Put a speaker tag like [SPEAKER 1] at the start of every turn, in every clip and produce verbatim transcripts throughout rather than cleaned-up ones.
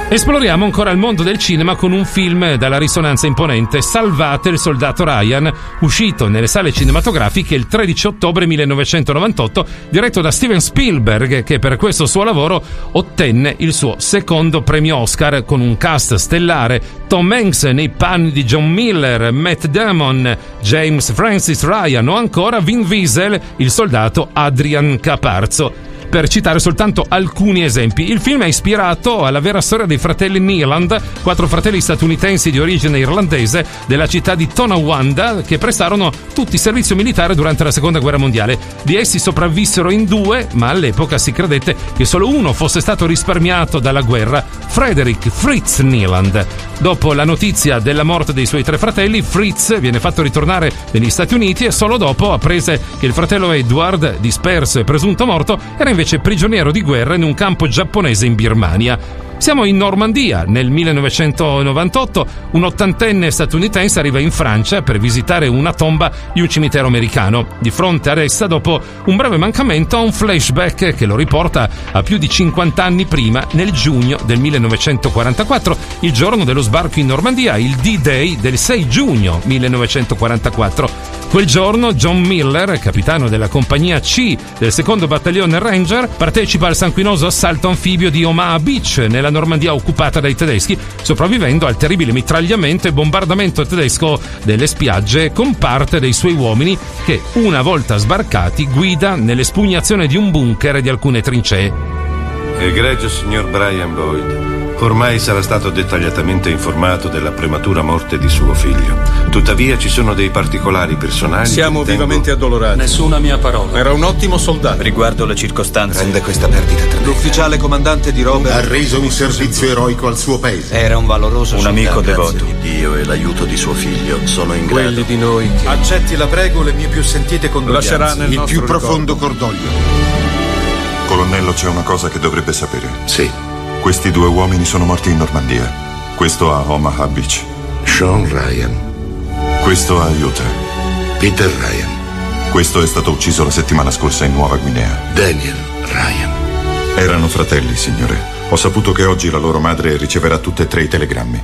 [SPEAKER 1] Esploriamo ancora il mondo del cinema con un film dalla risonanza imponente, Salvate il soldato Ryan, uscito nelle sale cinematografiche il tredici ottobre millenovecentonovantotto, diretto da Steven Spielberg, che per questo suo lavoro ottenne il suo secondo premio Oscar con un cast stellare: Tom Hanks nei panni di John Miller, Matt Damon, James Francis Ryan o ancora Vin Diesel, il soldato Adrian Caparzo. Per citare soltanto alcuni esempi, il film è ispirato alla vera storia dei fratelli Neeland, quattro fratelli statunitensi di origine irlandese della città di Tonawanda, che prestarono tutti servizio militare durante la seconda guerra mondiale. Di essi sopravvissero in due, ma all'epoca si credette che solo uno fosse stato risparmiato dalla guerra: Frederick Fritz Neeland. Dopo la notizia della morte dei suoi tre fratelli, Fritz viene fatto ritornare negli Stati Uniti e solo dopo apprese che il fratello Edward, disperso e presunto morto, era invece prigioniero di guerra in un campo giapponese in Birmania. Siamo in Normandia. Nel millenovecentonovantotto un ottantenne statunitense arriva in Francia per visitare una tomba di un cimitero americano. Di fronte ad essa, dopo un breve mancamento, ha un flashback che lo riporta a più di cinquanta anni prima, nel giugno del millenovecentoquarantaquattro, il giorno dello sbarco in Normandia, il D-Day del sei giugno millenovecentoquarantaquattro. Quel giorno John Miller, capitano della compagnia C del secondo battaglione Ranger, partecipa al sanguinoso assalto anfibio di Omaha Beach, nella Normandia occupata dai tedeschi, sopravvivendo al terribile mitragliamento e bombardamento tedesco delle spiagge con parte dei suoi uomini che, una volta sbarcati, guida nell'espugnazione di un bunker e di alcune trincee.
[SPEAKER 2] Egregio signor Brian Boyd, ormai sarà stato dettagliatamente informato della prematura morte di suo figlio. Tuttavia ci sono dei particolari personali.
[SPEAKER 3] Siamo
[SPEAKER 2] che
[SPEAKER 3] vivamente
[SPEAKER 2] ritengo...
[SPEAKER 3] addolorati.
[SPEAKER 4] Nessuna mia parola.
[SPEAKER 3] Era un ottimo soldato.
[SPEAKER 4] Riguardo le circostanze,
[SPEAKER 5] Rende questa perdita tremenda.
[SPEAKER 6] L'ufficiale comandante di Robert
[SPEAKER 7] ha reso un servizio eroico al suo paese.
[SPEAKER 4] era un valoroso
[SPEAKER 5] Un
[SPEAKER 4] soldato.
[SPEAKER 5] amico devoto.
[SPEAKER 8] Grazie di Dio e l'aiuto di suo figlio sono in grado.
[SPEAKER 3] Quelli di noi che
[SPEAKER 6] accetti la prego le mie più sentite condoglianze.
[SPEAKER 3] lascerà nel
[SPEAKER 7] Il
[SPEAKER 3] nostro
[SPEAKER 7] più
[SPEAKER 3] ricordo.
[SPEAKER 7] profondo cordoglio.
[SPEAKER 9] Colonnello, c'è una cosa che dovrebbe sapere.
[SPEAKER 8] Sì,
[SPEAKER 9] Questi due uomini sono morti in Normandia. Questo a Omaha Beach.
[SPEAKER 8] Sean Ryan,
[SPEAKER 9] Questo a Utah.
[SPEAKER 8] Peter Ryan,
[SPEAKER 9] Questo è stato ucciso la settimana scorsa in Nuova Guinea.
[SPEAKER 8] Daniel Ryan.
[SPEAKER 9] Erano fratelli, signore. Ho saputo che oggi la loro madre riceverà tutte e tre i telegrammi.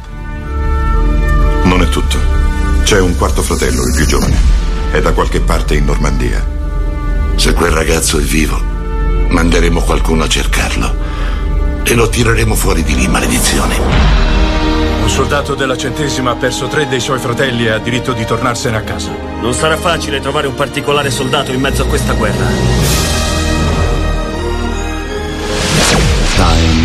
[SPEAKER 9] Non è tutto. C'è un quarto fratello, il più giovane. È da qualche parte in Normandia.
[SPEAKER 8] Se quel ragazzo è vivo, manderemo qualcuno a cercarlo e lo tireremo fuori di lì, maledizione.
[SPEAKER 3] Un soldato della centesima ha perso tre dei suoi fratelli e ha diritto di tornarsene a casa.
[SPEAKER 10] Non sarà facile trovare un particolare soldato in mezzo a questa guerra.
[SPEAKER 11] Time